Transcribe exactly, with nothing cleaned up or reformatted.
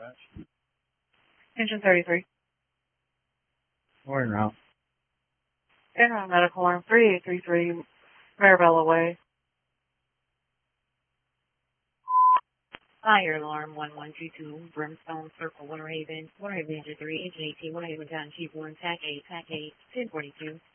Engine thirty-three. Morning, Ralph. General Medical Arm three eight three three, Marabella Way. Fire alarm one one two two, Brimstone Circle, Winter Haven, Winter Haven Engine three, Engine eighteen, Winter Haven Town, Chief one, T A C eight, T A C eight, ten forty-two.